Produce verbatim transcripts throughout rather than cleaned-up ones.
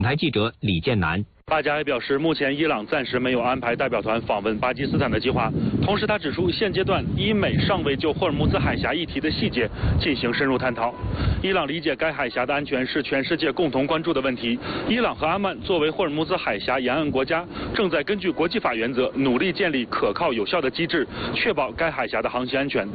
台记者李建南。 巴加还表示，目前伊朗暂时没有安排代表团访问巴基斯坦的计划。同时，他指出，现阶段伊美尚未就霍尔木兹海峡议题的细节进行深入探讨。伊朗理解该海峡的安全是全世界共同关注的问题。伊朗和阿曼作为霍尔木兹海峡沿岸国家，正在根据国际法原则努力建立可靠有效的机制，确保该海峡的航行安全。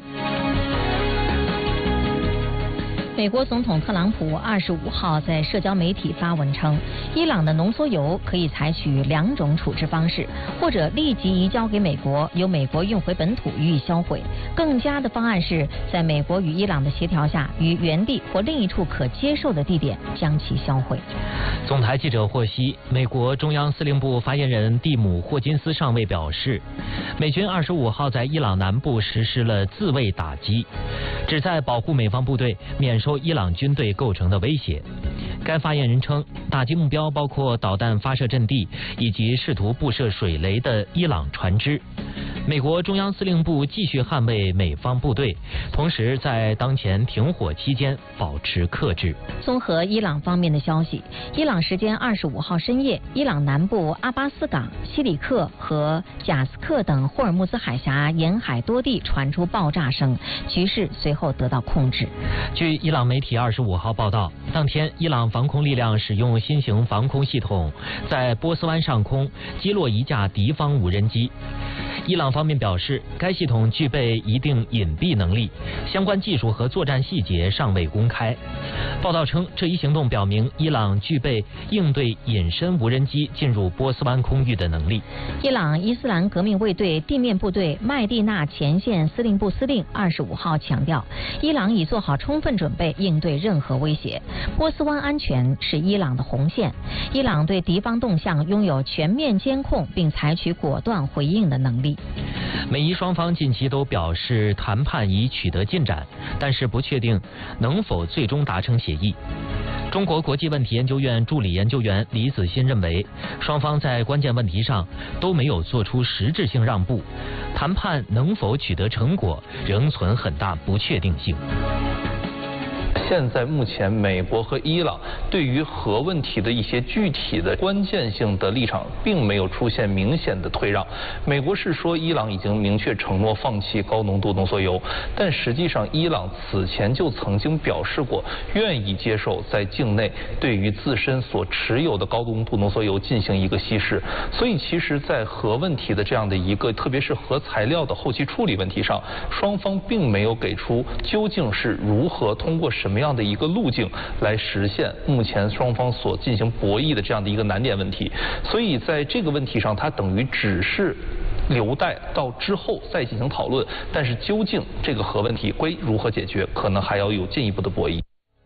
美国总统特朗普二十五号在社交媒体发文称，伊朗的浓缩铀可以采取两种处置方式，或者立即移交给美国，由美国运回本土予以销毁。更佳的方案是在美国与伊朗的协调下，于原地或另一处可接受的地点将其销毁。 总台记者获悉，美国中央司令部发言人蒂姆·霍金斯上尉表示，美军二十五号在伊朗南部实施了自卫打击，旨在保护美方部队免受伊朗军队构成的威胁。该发言人称，打击目标包括导弹发射阵地以及试图布设水雷的伊朗船只。美国中央司令部继续捍卫美方部队，同时在当前停火期间保持克制。 综合伊朗方面的消息，伊朗时间二十五号深夜，伊朗南部阿巴斯港、西里克和贾斯克等霍尔木兹海峡沿海多地传出爆炸声，局势随后得到控制。 据伊朗媒体二十五号报道，当天伊朗防空力量使用新型防空系统，在波斯湾上空击落一架敌方无人机。伊朗方面表示，该系统具备一定隐蔽能力，相关技术和作战细节尚未公开。报道称，这一行动表明伊朗具备应对隐身无人机进入波斯湾空域的能力。 伊朗伊斯兰革命卫队地面部队麦地那前线司令部司令二十五号强调，伊朗已做好充分准备应对任何威胁。波斯湾安全是伊朗的红线，伊朗对敌方动向拥有全面监控并采取果断回应的能力。 美伊双方近期都表示谈判已取得进展，但是不确定能否最终达成协议。中国国际问题研究院助理研究员李子欣认为，双方在关键问题上都没有做出实质性让步，谈判能否取得成果仍存很大不确定性。 现在目前美国和伊朗对于核问题的一些具体的关键性的立场并没有出现明显的退让。美国是说伊朗已经明确承诺放弃高浓度浓缩铀，但实际上伊朗此前就曾经表示过愿意接受在境内对于自身所持有的高浓度浓缩铀进行一个稀释。所以其实在核问题的这样的一个特别是核材料的后期处理问题上，双方并没有给出究竟是如何通过什么样的一个路径来实现目前双方所进行博弈的这样的一个难点问题。所以在这个问题上，它等于只是留待到之后再进行讨论，但是究竟这个核问题归如何解决，可能还要有进一步的博弈。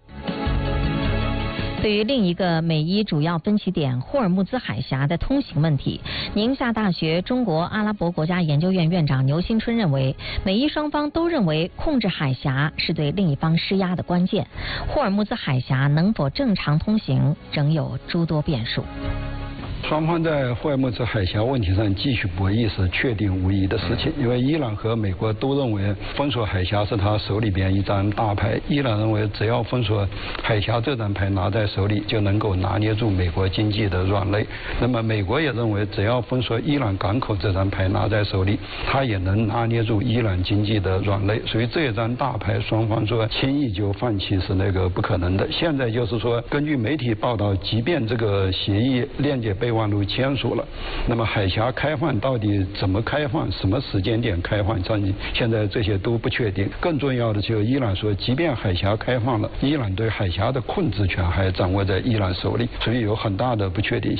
对于另一个美伊主要分歧点霍尔木兹海峡的通行问题，宁夏大学中国阿拉伯国家研究院院长牛新春认为，美伊双方都认为控制海峡是对另一方施压的关键，霍尔木兹海峡能否正常通行仍有诸多变数。 双方在霍尔木兹海峡问题上继续博弈是确定无疑的事情，因为伊朗和美国都认为封锁海峡是他手里边一张大牌。伊朗认为只要封锁海峡这张牌拿在手里，就能够拿捏住美国经济的软肋。那么美国也认为只要封锁伊朗港口这张牌拿在手里，他也能拿捏住伊朗经济的软肋。所以这张大牌双方说轻易就放弃是那个不可能的。现在就是说，根据媒体报道，即便这个协议链接备忘录签署了，那么海峡开放到底怎么开放，什么时间点开放，现在这些都不确定。更重要的就是伊朗说，即便海峡开放了，伊朗对海峡的控制权还掌握在伊朗手里，所以有很大的不确定性。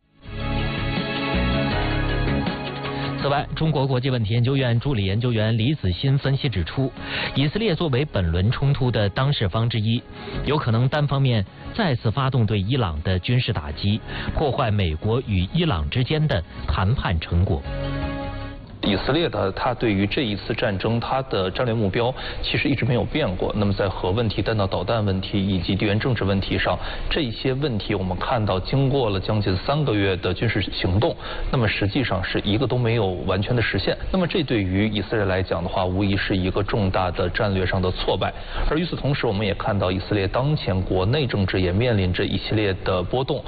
此外，中国国际问题研究院助理研究员李子欣分析指出，以色列作为本轮冲突的当事方之一，有可能单方面再次发动对伊朗的军事打击，破坏美国与伊朗之间的谈判成果。 以色列的它对于这一次战争它的战略目标其实一直没有变过。那么在核问题、弹道导弹问题以及地缘政治问题上，这些问题我们看到经过了将近三个月的军事行动，那么实际上是一个都没有完全的实现。那么这对于以色列来讲的话，无疑是一个重大的战略上的挫败。而与此同时，我们也看到以色列当前国内政治也面临着一系列的波动。